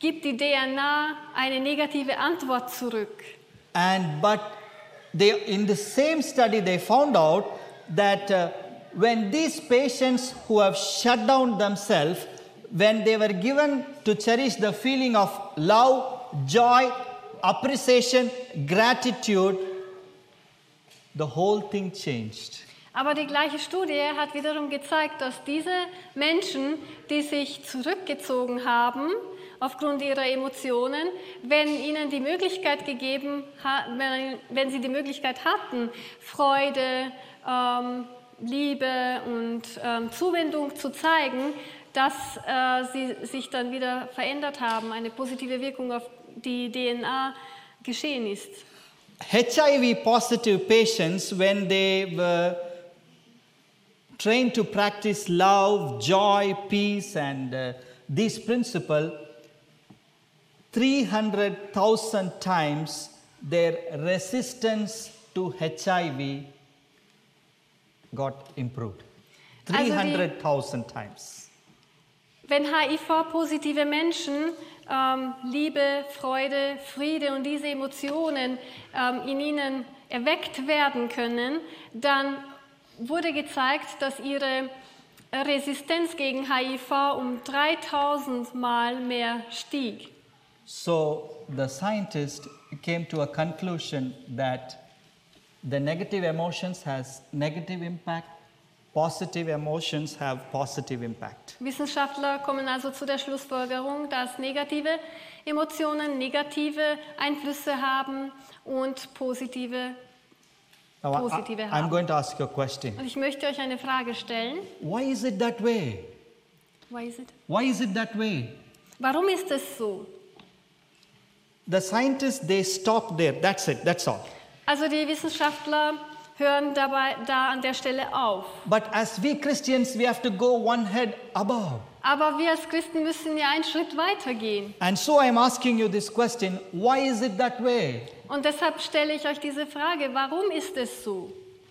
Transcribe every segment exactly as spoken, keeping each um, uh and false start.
gibt die D N A eine negative Antwort zurück. And but they, in the same study, they found out that uh, when these patients who have shut down themselves, when they were given to cherish the feeling of love, joy, appreciation, gratitude, the whole thing changed. Aber die gleiche Studie hat wiederum gezeigt, dass diese Menschen, die sich zurückgezogen haben, aufgrund ihrer Emotionen, wenn ihnen die Möglichkeit gegeben, wenn, wenn sie die Möglichkeit hatten, Freude, ähm, Liebe und ähm, Zuwendung zu zeigen, dass äh, sie sich dann wieder verändert haben, eine positive Wirkung auf die D N A geschehen ist. H I V-positive patients, when they were trained to practice love, joy, peace, and uh, these principles, three hundred thousand times their resistance to H I V got improved. three hundred thousand times. Wenn H I V-positive Menschen ähm, Liebe, Freude, Friede und diese Emotionen ähm, in ihnen erweckt werden können, dann wurde gezeigt, dass ihre Resistenz gegen H I V um dreitausend Mal mehr stieg. So the scientist came to a conclusion that the negative emotions has negative impact, positive emotions have positive impact. Wissenschaftler kommen also zu der Schlussfolgerung, dass negative Emotionen negative Einflüsse haben und positive Now, positive I, I'm haben. going to ask you a question. Und ich möchte euch eine Frage stellen. Why is it that way? Why is it? Why is it that way? Warum ist es so? The scientists, they stop there. That's it. That's all. Also die Wissenschaftler hören dabei da an der Stelle auf. But as we Christians, we have to go one head above. Aber wir als Christen müssen ja einen Schritt weiter gehen. And so I'm asking you this question, why is it that way? Und deshalb stelle ich euch diese Frage, warum ist es so?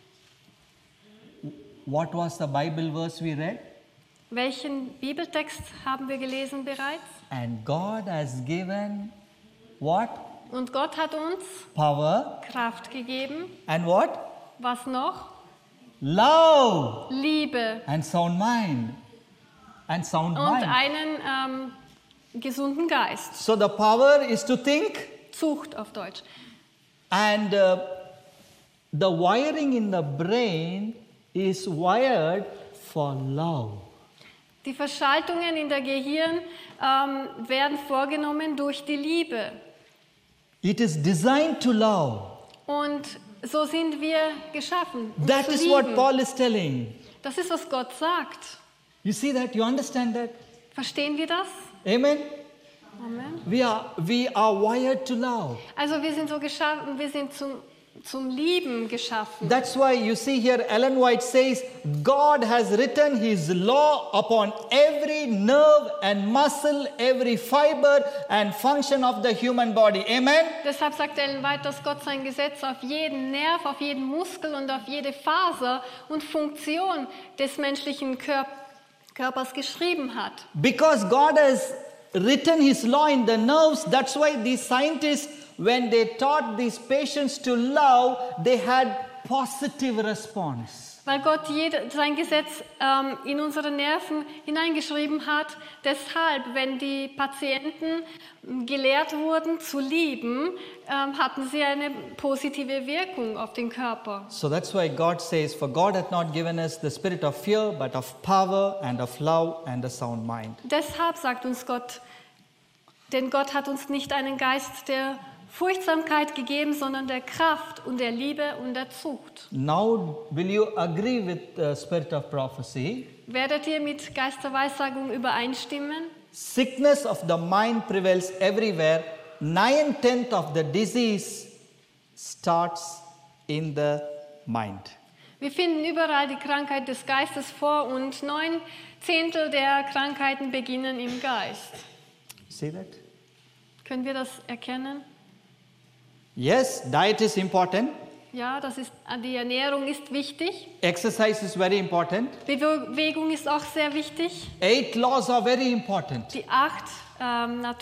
What was the Bible verse we read? Welchen Bibeltext haben wir gelesen bereits? And God has given what? Und Gott hat uns Power. Kraft gegeben. And what? Was noch? Love. Liebe. And sound mind. And sound Und mind. einen ähm, gesunden Geist. So the power is to think. Zucht auf Deutsch. And uh, the wiring in the brain is wired for love. Die Verschaltungen in der Gehirn ähm, werden vorgenommen durch die Liebe. It is designed to love. Und so sind wir geschaffen. Um That zu is lieben. what Paul is telling. Das ist, was Gott sagt. You see that? You understand that? Verstehen wir das? Amen? Amen. We are, we are wired to love. Also wir sind so geschaffen, wir sind zum, zum Lieben geschaffen. That's why you see here Ellen White says, God has written his law upon every nerve and muscle, every fiber and function of the human body. Amen? Deshalb sagt Ellen White, dass Gott sein Gesetz auf jeden Nerv, auf jeden Muskel und auf jede Faser und Funktion des menschlichen Kör- Körpers geschrieben hat. Because God has written his law in the nerves, that's why these scientists, when they taught these patients to love, they had positive response. Weil Gott jede, sein Gesetz ähm, in unsere Nerven hineingeschrieben hat. Deshalb, wenn die Patienten gelehrt wurden zu lieben, ähm, hatten sie eine positive Wirkung auf den Körper. So that's why God says, for God hath not given us the spirit of fear, but of power and of love and a sound mind. Deshalb sagt uns Gott, denn Gott hat uns nicht einen Geist der Furchtsamkeit gegeben, sondern der Kraft und der Liebe und der Zucht. Now, will you agree with the spirit of prophecy? Werdet ihr mit Geist der Weissagung übereinstimmen? Sickness of the mind prevails everywhere. Nine-tenth of the disease starts in the mind. Wir finden überall die Krankheit des Geistes vor und neun Zehntel der Krankheiten beginnen im Geist. See that? Können wir das erkennen? Yes, diet is important. Ja, das ist, die Ernährung ist wichtig. Exercise is very important. Bewegung ist auch sehr wichtig. Eight laws are very important. Die acht ähm,